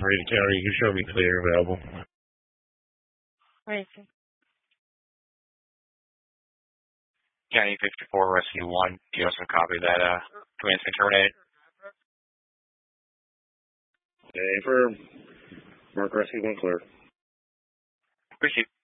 Ready to carry. You show me clear available. Right. County 54, Rescue 1. Do you also copy that command's been terminated? Okay, for Mark Rescue 1 clear. Appreciate it.